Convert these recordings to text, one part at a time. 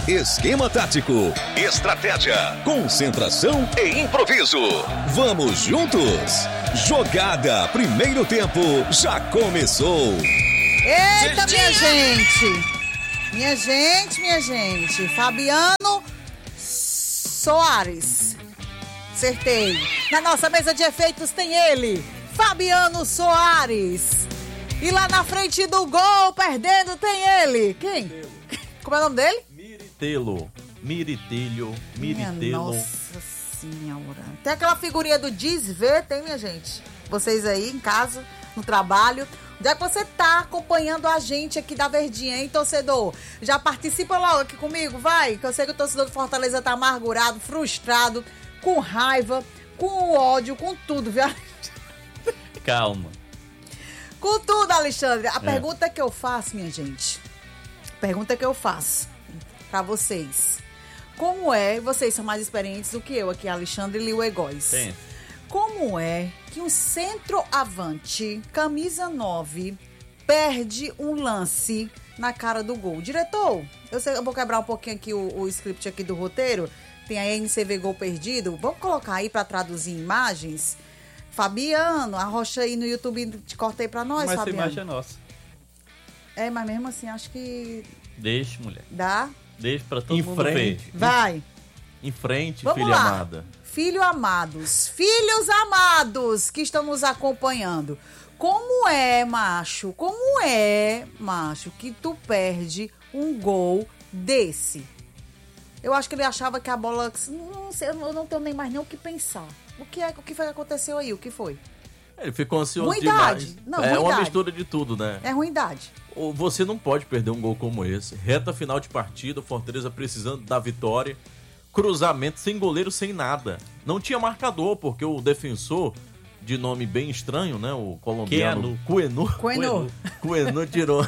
Esquema tático, estratégia, concentração e improviso. Vamos juntos? Jogada primeiro tempo já começou. Eita, minha gente. Fabiano Soares. Acertei. Na nossa mesa de efeitos tem ele, Fabiano Soares. E lá na frente do gol, perdendo, tem ele. Quem? Como é o nome dele? Miritilho. Minha nossa senhora. Tem aquela figurinha do Desvê, tem, minha gente? Vocês aí em casa, no trabalho. Onde é que você tá acompanhando a gente aqui da Verdinha, hein, torcedor? Já participa logo aqui comigo, vai. Que eu sei que o torcedor do Fortaleza tá amargurado, frustrado, com raiva, com ódio, com tudo, viu? Calma. Com tudo, Alexandre. A pergunta que eu faço, minha gente, pra vocês. Como é, vocês são mais experientes do que eu aqui, Alexandre e Liu Egóis. Sim. Como é que um centroavante, camisa 9, perde um lance na cara do gol? Diretor, eu vou quebrar um pouquinho aqui o script aqui do roteiro. Tem a NCV Gol Perdido. Vamos colocar aí pra traduzir imagens? Fabiano, arrocha aí no YouTube, corta aí pra nós, mas Fabiano. Mas essa imagem é nossa. Mas mesmo assim, acho que... Deixa, mulher. Dá? Deixa pra todo mundo ver. Vai. Em frente, vamos filha lá. amada. Filhos amados que estão nos acompanhando. Como é, macho, que tu perde um gol desse? Eu acho que ele achava que a bola... Não sei, eu não tenho nem mais nem o que pensar. O que foi que aconteceu aí? O que foi? Ele ficou ansioso ruindade. Demais. Ruindade. Uma mistura de tudo, né? É ruindade. Você não pode perder um gol como esse. Reta final de partida, o Fortaleza precisando da vitória. Cruzamento sem goleiro, sem nada. Não tinha marcador, porque o defensor, de nome bem estranho, né? O colombiano Cuenu tirou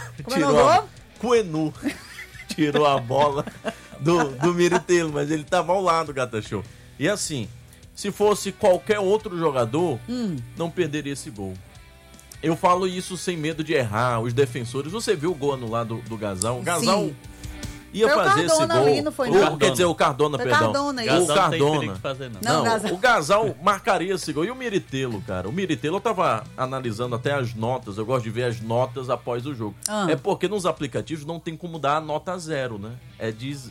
a bola do Miritelo, mas ele tava ao lado, Gata Show. E assim, se fosse qualquer outro jogador, não perderia esse gol. Eu falo isso sem medo de errar. Os defensores, você viu o gol anulado do Gazão? O Gazão ia fazer esse gol. Ali, não foi, não? Quer dizer, o Cardona, perdão. O Cardona. Não, o Gazão marcaria esse gol. E o Miritelo, cara? O Miritelo, eu tava analisando até as notas. Eu gosto de ver as notas após o jogo. É porque nos aplicativos não tem como dar a nota 0, né? É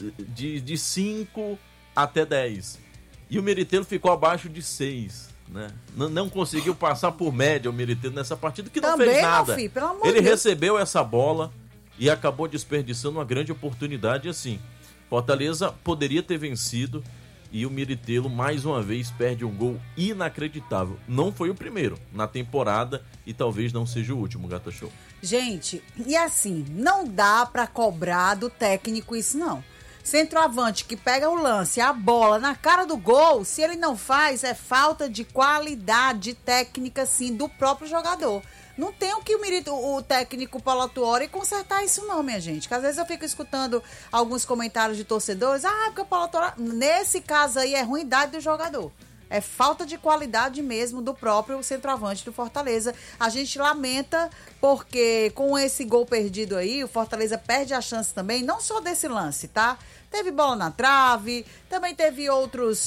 de 5 até 10. E o Miritelo ficou abaixo de 6. Né? Não conseguiu passar por média o Miritelo nessa partida, que não fez nada. Filho, pelo amor ele Deus. recebeu essa bola e acabou desperdiçando uma grande oportunidade. Assim, Fortaleza poderia ter vencido e o Miritelo mais uma vez perde um gol inacreditável. Não foi o primeiro na temporada e talvez não seja o último, Gata Show. Gente, e assim, não dá pra cobrar do técnico isso não. Centroavante que pega o lance, a bola na cara do gol, se ele não faz, é falta de qualidade técnica, sim, do próprio jogador. Não tem o que o técnico Paulo Autuori consertar isso não, minha gente. Que às vezes eu fico escutando alguns comentários de torcedores, porque o Paulo Autuori... Nesse caso aí é ruindade do jogador. É falta de qualidade mesmo do próprio centroavante do Fortaleza. A gente lamenta porque com esse gol perdido aí, o Fortaleza perde a chance também, não só desse lance, tá? Teve bola na trave, também teve outros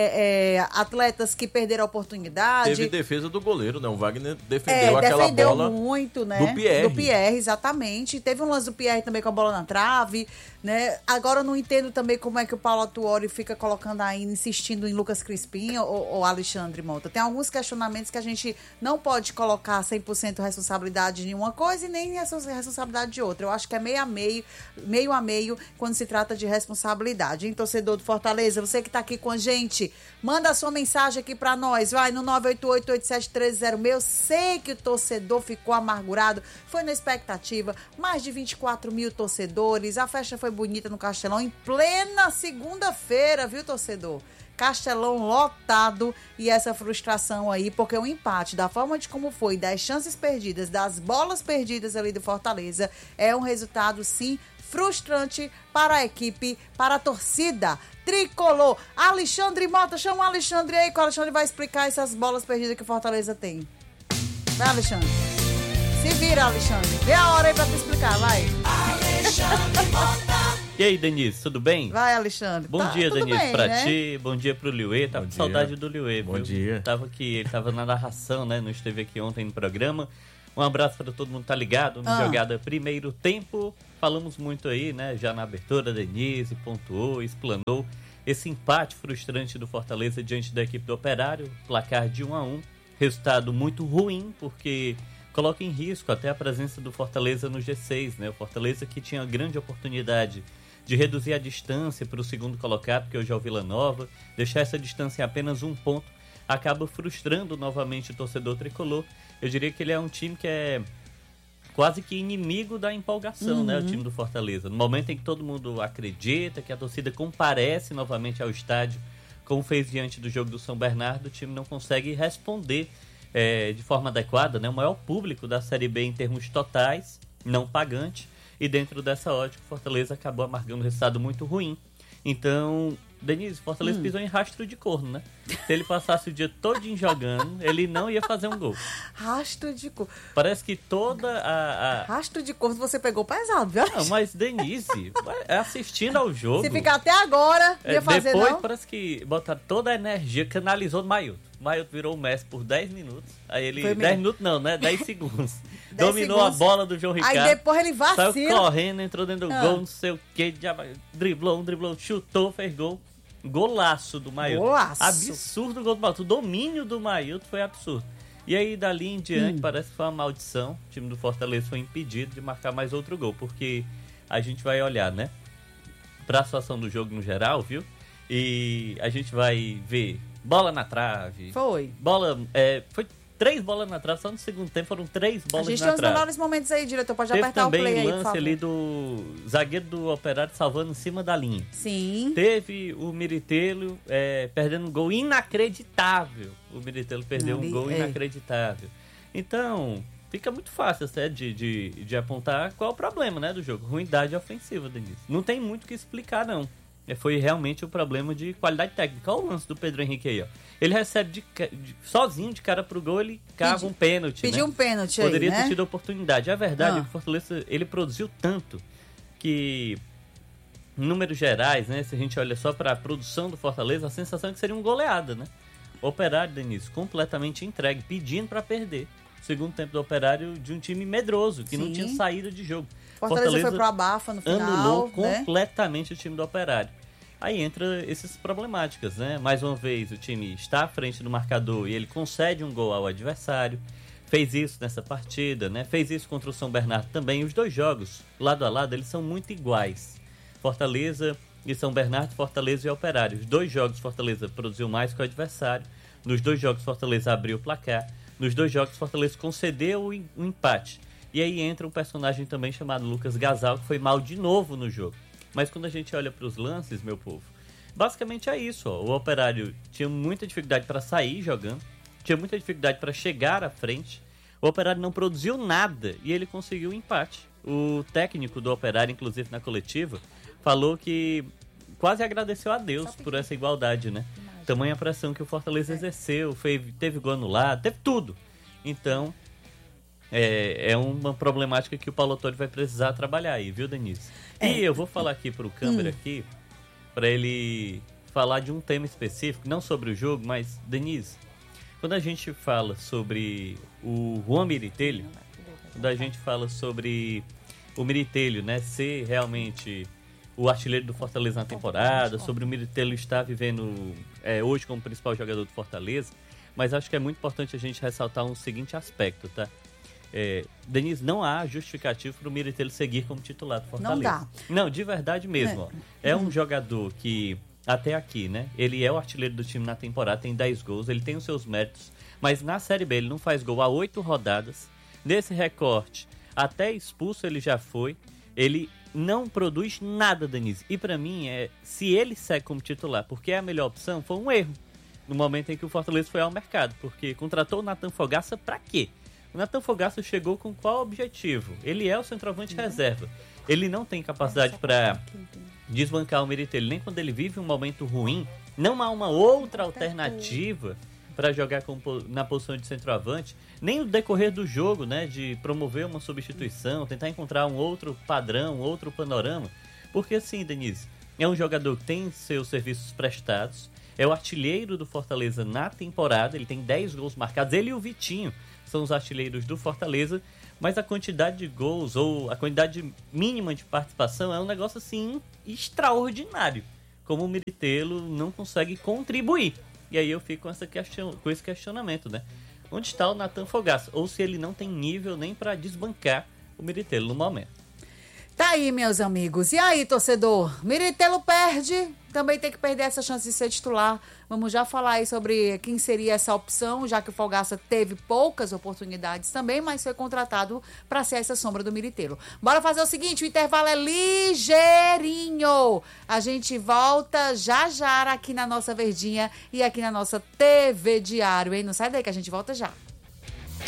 atletas que perderam a oportunidade. Teve defesa do goleiro, né? O Wagner defendeu aquela bola muito, né? Do Pierre. Do Pierre, exatamente. Teve um lance do Pierre também com a bola na trave, né? Agora eu não entendo também como é que o Paulo Autuori fica colocando aí, insistindo em Lucas Crispim ou Alexandre Mota. Tem alguns questionamentos que a gente não pode colocar 100% responsabilidade de uma coisa e nem responsabilidade de outra. Eu acho que é meio a meio quando se trata de responsabilidade. Hein, torcedor do Fortaleza? Você que tá aqui com a gente, manda a sua mensagem aqui pra nós, vai no 988-87-1306. Eu sei que o torcedor ficou amargurado, foi na expectativa, mais de 24 mil torcedores, a festa foi bonita no Castelão, em plena segunda-feira, viu, torcedor? Castelão lotado e essa frustração aí, porque o empate, da forma de como foi, das chances perdidas, das bolas perdidas ali do Fortaleza, é um resultado, sim, frustrante para a equipe, para a torcida tricolor. Alexandre Mota, chama o Alexandre aí, que o Alexandre vai explicar essas bolas perdidas que o Fortaleza tem. Vai, Alexandre. Se vira, Alexandre. Vê a hora aí pra te explicar, vai. Alexandre Mota. E aí, Denise, tudo bem? Vai, Alexandre. Bom dia, Denise, bem, pra né? ti. Bom dia pro Liuê. Tava com saudade do Liuê. Bom dia. Tava aqui, ele tava na narração, né? Não esteve aqui ontem no programa. Um abraço para todo mundo que tá ligado no Jogada Primeiro Tempo. Falamos muito aí, né? Já na abertura, Denise pontuou, explanou esse empate frustrante do Fortaleza diante da equipe do Operário. Placar de 1-1. Resultado muito ruim, porque coloca em risco até a presença do Fortaleza no G6, né? O Fortaleza que tinha grande oportunidade de reduzir a distância para o segundo colocado, que hoje é o Vila Nova, deixar essa distância em apenas 1 ponto, acaba frustrando novamente o torcedor tricolor. Eu diria que ele é um time que é quase que inimigo da empolgação, né? O time do Fortaleza. No momento em que todo mundo acredita, que a torcida comparece novamente ao estádio, como fez diante do jogo do São Bernardo, o time não consegue responder de forma adequada, né? O maior público da Série B em termos totais, não pagante, e dentro dessa ótica, o Fortaleza acabou amargando um resultado muito ruim. Então, Denise, Fortaleza pisou em rastro de corno, né? Se ele passasse o dia todinho jogando, ele não ia fazer um gol. Rastro de corno. Parece que toda a... Rastro de corno você pegou pesado, viu? Não, mas Denise, assistindo ao jogo... Se ficar até agora, ia fazer depois, não? Parece que botaram toda a energia, canalizou no Mailton. Mailton virou o Messi por 10 minutos. Aí ele... 10 minutos não, né? 10 segundos. 10 Dominou segundos. A bola do João Ricardo. Aí depois ele vacila. Saiu correndo, entrou dentro do gol, não sei o que. Driblou, chutou, fez gol. Golaço do Mailton. Golaço. Absurdo o gol do Mailton. O domínio do Mailton foi absurdo. E aí, dali em diante, parece que foi uma maldição. O time do Fortaleza foi impedido de marcar mais outro gol. Porque a gente vai olhar, né? Pra situação do jogo no geral, viu? E a gente vai ver bola na trave. Foi. Foi 3 bolas na trave, só no segundo tempo foram 3 bolas na trave. A gente tem os melhores momentos aí, diretor, pode Teve apertar o play aí, também por o lance favor. ali do zagueiro do Operário salvando em cima da linha. Sim. Teve o Miritelo perdendo um gol inacreditável. O Miritelo perdeu um gol inacreditável. Então, fica muito fácil até de apontar qual é o problema, né, do jogo. Ruindade ofensiva, Denise. Não tem muito o que explicar, não. Foi realmente um problema de qualidade técnica. Olha o lance do Pedro Henrique aí, ó. Ele recebe sozinho de cara pro gol, ele cava um pênalti. Pediu um pênalti aí, Poderia né? ter tido a oportunidade. A verdade é que o Fortaleza, ele produziu tanto que, em números gerais, né, se a gente olha só para a produção do Fortaleza, a sensação é que seria uma goleada, né? O Operário, Denise, completamente entregue, pedindo para perder. O segundo tempo do Operário de um time medroso, que não tinha saída de jogo. Fortaleza foi pro abafa no final, anulou né? completamente o time do Operário. Aí entra essas problemáticas, né? Mais uma vez, o time está à frente do marcador e ele concede um gol ao adversário. Fez isso nessa partida, né? Fez isso contra o São Bernardo também. Os dois jogos, lado a lado, eles são muito iguais. Fortaleza e São Bernardo, Fortaleza e Operário. Os dois jogos, Fortaleza produziu mais que o adversário. Nos dois jogos, Fortaleza abriu o placar. Nos dois jogos, Fortaleza concedeu o empate. E aí entra um personagem também chamado Lucas Gasal, que foi mal de novo no jogo. Mas quando a gente olha para os lances, meu povo, basicamente é isso. Ó. O Operário tinha muita dificuldade para sair jogando, tinha muita dificuldade para chegar à frente. O Operário não produziu nada e ele conseguiu um empate. O técnico do Operário, inclusive na coletiva, falou que quase agradeceu a Deus por essa igualdade, né? Tamanha pressão que o Fortaleza exerceu, teve gol anulado, teve tudo. Então, é uma problemática que o Paulo Autori vai precisar trabalhar aí, viu, Denise? E eu vou falar aqui pro câmera aqui, para ele falar de um tema específico, não sobre o jogo, mas, Denise, quando a gente fala sobre o Juan Miritelo, quando a gente fala sobre o Miritelo, né, ser realmente o artilheiro do Fortaleza na temporada, sobre o Miritelo estar vivendo hoje como principal jogador do Fortaleza, mas acho que é muito importante a gente ressaltar um seguinte aspecto, tá? Denise, não há justificativo para o Miritelo seguir como titular do Fortaleza. Não dá. Não, de verdade mesmo. Ó. É um jogador que, até aqui, né? Ele é o artilheiro do time na temporada, tem 10 gols, ele tem os seus méritos, mas na Série B ele não faz gol há 8 rodadas. Nesse recorte, até expulso ele já foi. Ele não produz nada, Denise. E para mim, se ele segue como titular, porque é a melhor opção, foi um erro. No momento em que o Fortaleza foi ao mercado, porque contratou o Nathan Fogaça para quê? O Nathan Fogaça chegou com qual objetivo? Ele é o centroavante reserva. Ele não tem capacidade para desbancar o Miritelo. Nem quando ele vive um momento ruim, não há uma outra alternativa para jogar na posição de centroavante. Nem o decorrer do jogo, né, de promover uma substituição, tentar encontrar um outro padrão, um outro panorama. Porque assim, Denise, é um jogador que tem seus serviços prestados, é o artilheiro do Fortaleza na temporada, ele tem 10 gols marcados, ele e o Vitinho são os artilheiros do Fortaleza, mas a quantidade de gols ou a quantidade mínima de participação é um negócio assim extraordinário, como o Miritelo não consegue contribuir. E aí eu fico com esse questionamento, né? Onde está o Nathan Fogaça? Ou se ele não tem nível nem para desbancar o Miritelo no momento. Tá aí, meus amigos. E aí, torcedor? Miritelo perde, também tem que perder essa chance de ser titular. Vamos já falar aí sobre quem seria essa opção, já que o Fogaça teve poucas oportunidades também, mas foi contratado para ser essa sombra do Miritelo. Bora fazer o seguinte, o intervalo é ligeirinho. A gente volta já aqui na nossa Verdinha e aqui na nossa TV Diário, hein? Não sai daí que a gente volta já.